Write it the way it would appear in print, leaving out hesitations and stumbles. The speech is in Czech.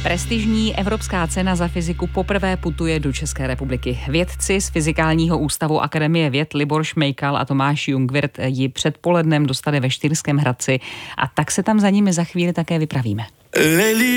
Prestižní evropská cena za fyziku poprvé putuje do České republiky. Vědci z Fyzikálního ústavu Akademie věd Libor Šmejkal a Tomáš Jungwirth ji předpolednem dostali ve Štýrském Hradci a tak se tam za nimi za chvíli také vypravíme.